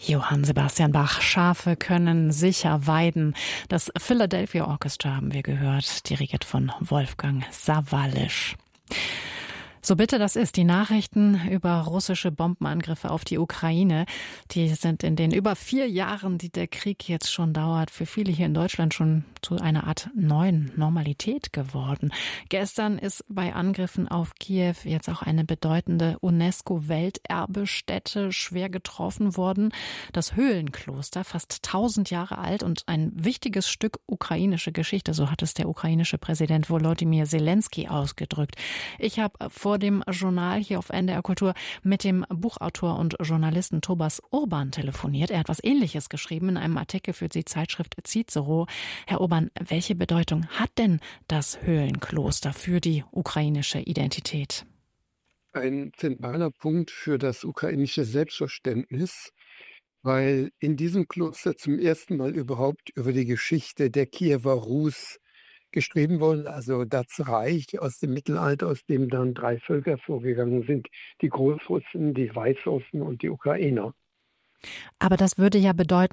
Johann Sebastian Bach, Schafe können sicher weiden. Das Philadelphia Orchestra haben wir gehört, dirigiert von Wolfgang Sawallisch. So bitter das ist, die Nachrichten über russische Bombenangriffe auf die Ukraine, die sind in den über 4 Jahren, die der Krieg jetzt schon dauert, für viele hier in Deutschland schon zu einer Art neuen Normalität geworden. Gestern ist bei Angriffen auf Kiew jetzt auch eine bedeutende UNESCO-Welterbestätte schwer getroffen worden. Das Höhlenkloster, fast 1000 Jahre alt und ein wichtiges Stück ukrainische Geschichte, so hat es der ukrainische Präsident Volodymyr Zelensky ausgedrückt. Ich habe vor dem Journal hier auf NDR Kultur mit dem Buchautor und Journalisten Thomas Urban telefoniert. Er hat was Ähnliches geschrieben in einem Artikel für die Zeitschrift Cicero. Herr Urban, welche Bedeutung hat denn das Höhlenkloster für die ukrainische Identität? Ein zentraler Punkt für das ukrainische Selbstverständnis, weil in diesem Kloster zum ersten Mal überhaupt über die Geschichte der Kiewer Rus geschrieben wurde, also das Reich aus dem Mittelalter, aus dem dann 3 Völker vorgegangen sind, die Großrussen, die Weißrussen und die Ukrainer. Aber das würde ja bedeuten,